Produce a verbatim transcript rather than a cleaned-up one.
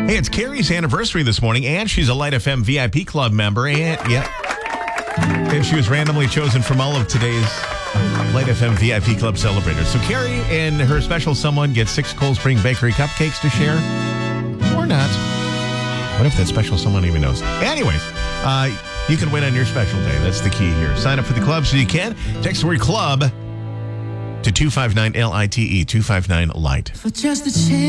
Hey, it's Carrie's anniversary this morning, and she's a Light F M V I P Club member, and yeah, and she was randomly chosen from all of today's Light F M V I P Club celebrators. So Carrie and her special someone get six Cold Spring Bakery cupcakes to share, or not. What if that special someone even knows? Anyways, uh, you can win on your special day. That's the key here. Sign up for the club so you can. Text the word club to two five nine L I T E, two five nine Light. For just a chance.